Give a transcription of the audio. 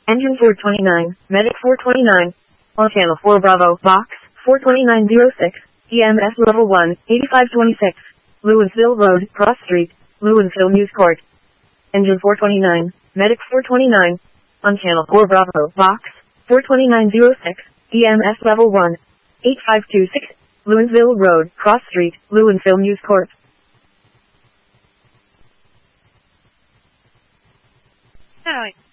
Engine 429, Medic 429. On Channel 4 Bravo, Box 42906, EMS Level 1, 8526. Lewisville Road, Cross Street, Lewisville News Court. Engine 429, Medic 429. On Channel 4 Bravo, Box 42906, EMS Level 1, 8526. Lewisville Road, Cross Street, Lewisville News Court. Alright.